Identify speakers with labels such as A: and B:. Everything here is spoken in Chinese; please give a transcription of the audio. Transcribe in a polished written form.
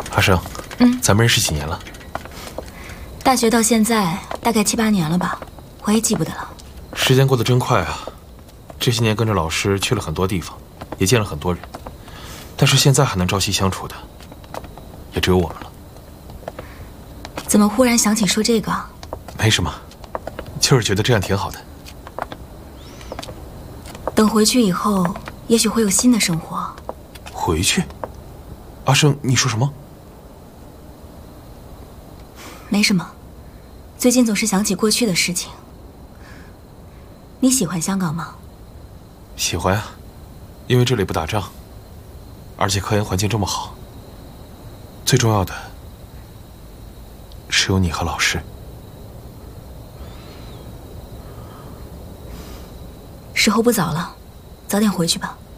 A: 阿生，咱们认识几年了？
B: 大学到现在大概7、8年了吧，我也记不得了。
A: 时间过得真快啊！这些年跟着老师去了很多地方，也见了很多人，但是现在还能朝夕相处的，也只有我们了。
B: 怎么忽然想起说这个？
A: 没什么，就是觉得这样挺好的。
B: 等回去以后，也许会有新的生活。
A: 回去？阿生，你说什么？
B: 没什么，最近总是想起过去的事情。你喜欢香港吗？
A: 喜欢啊，因为这里不打仗，而且科研环境这么好。最重要的是有你和老师。
B: 时候不早了，早点回去吧。